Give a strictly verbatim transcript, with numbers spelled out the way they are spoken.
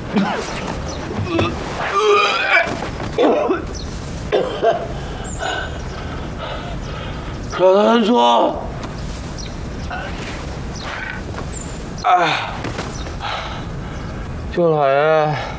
小谭说：“哎，舅老爷。”